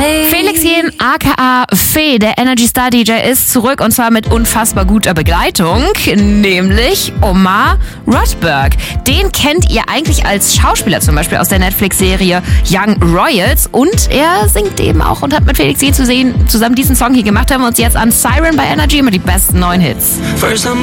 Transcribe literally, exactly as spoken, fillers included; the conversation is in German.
Felix Jähn, aka Fee, der Energy Star D J, ist zurück und zwar mit unfassbar guter Begleitung, nämlich Omar Rotberg. Den kennt ihr eigentlich als Schauspieler zum Beispiel aus der Netflix-Serie Young Royals und er singt eben auch und hat mit Felix Jähn zu sehen, zusammen diesen Song hier gemacht. Haben wir uns jetzt an Siren bei Energy immer die besten neuen Hits. First I'm